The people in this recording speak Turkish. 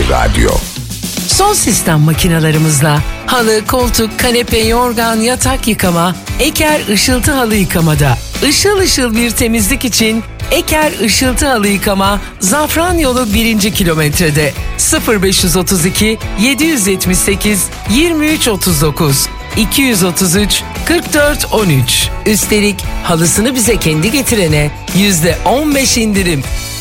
Radyo. Son sistem makinalarımızla halı, koltuk, kanepe, yorgan, yatak yıkama, Eker Işıltı Halı Yıkamada. Işıl ışıl bir temizlik için Eker Işıltı Halı Yıkama, Zafranyolu 1. kilometrede. 0532 778 2339 233 4413. Üstelik halısını bize kendi getirene %15 indirim.